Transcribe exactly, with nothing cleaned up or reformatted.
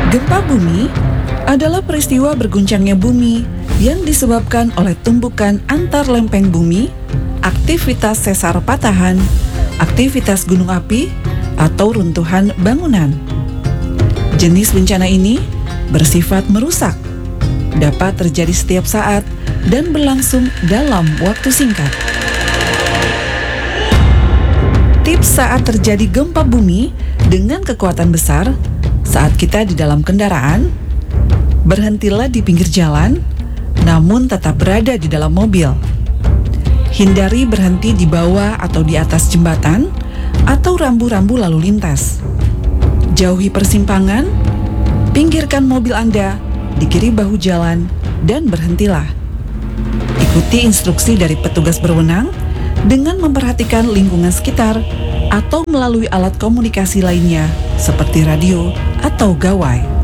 Gempa bumi adalah peristiwa berguncangnya bumi yang disebabkan oleh tumbukan antar lempeng bumi, aktivitas sesar patahan, aktivitas gunung api, atau runtuhan bangunan. Jenis bencana ini bersifat merusak, dapat terjadi setiap saat dan berlangsung dalam waktu singkat. Tips saat terjadi gempa bumi dengan kekuatan besar saat kita di dalam kendaraan: berhentilah di pinggir jalan, namun tetap berada di dalam mobil. Hindari berhenti di bawah atau di atas jembatan atau rambu-rambu lalu lintas. Jauhi persimpangan, pinggirkan mobil Anda di kiri bahu jalan, dan berhentilah. Ikuti instruksi dari petugas berwenang dengan memperhatikan lingkungan sekitar atau melalui alat komunikasi lainnya seperti radio atau gawai.